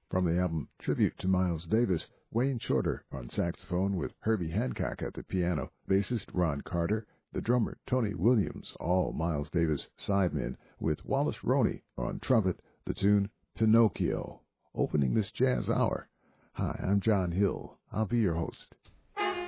From the album Tribute to Miles Davis, Wayne Shorter on saxophone with Herbie Hancock at the piano, bassist Ron Carter, the drummer Tony Williams, all Miles Davis sidemen, with Wallace Roney on trumpet, the tune Pinocchio, opening this jazz hour. Hi, I'm John Hill. I'll be your host.